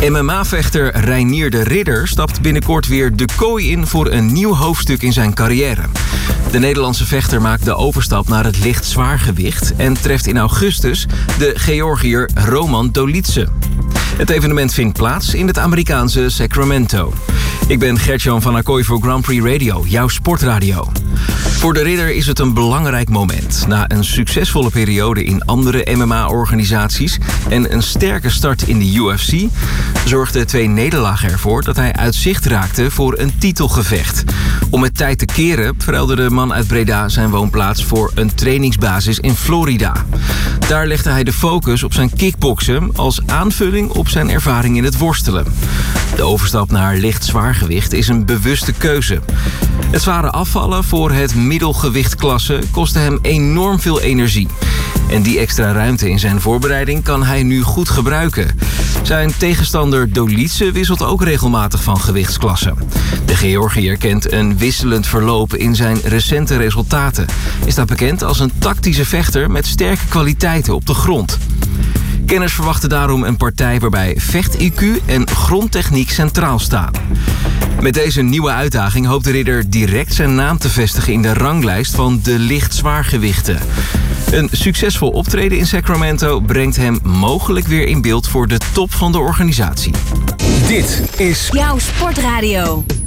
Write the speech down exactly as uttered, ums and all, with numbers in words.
M M A-vechter Reinier de Ridder stapt binnenkort weer de kooi in voor een nieuw hoofdstuk in zijn carrière. De Nederlandse vechter maakt de overstap naar het licht zwaargewicht en treft in augustus de Georgiër Roman Dolidze. Het evenement vindt plaats in het Amerikaanse Sacramento. Ik ben Gert-Jan van Acquoy voor Grand Prix Radio, jouw sportradio. Voor de Ridder is het een belangrijk moment. Na een succesvolle periode in andere M M A-organisaties en een sterke start in de U F C zorgden twee nederlagen ervoor dat hij uit zicht raakte voor een titelgevecht. Om het tijd te keren verruilde de man uit Breda zijn woonplaats voor een trainingsbasis in Florida. Daar legde hij de focus op zijn kickboksen als aanvulling op zijn ervaring in het worstelen. De overstap naar licht zwaargewicht is een bewuste keuze. Het zware afvallen voor het middelgewichtklasse kostte hem enorm veel energie. En die extra ruimte in zijn voorbereiding kan hij nu goed gebruiken. Zijn tegenstander Dolidze wisselt ook regelmatig van gewichtsklasse. De Georgiër kent een wisselend verloop in zijn recente resultaten. Is staat bekend als een tactische vechter met sterke kwaliteiten op de grond. Kenners verwachten daarom een partij waarbij vecht-I Q en grondtechniek centraal staan. Met deze nieuwe uitdaging hoopt de Ridder direct zijn naam te vestigen in de ranglijst van de licht zwaargewichten. Een succesvol optreden in Sacramento brengt hem mogelijk weer in beeld voor de top van de organisatie. Dit is jouw sportradio.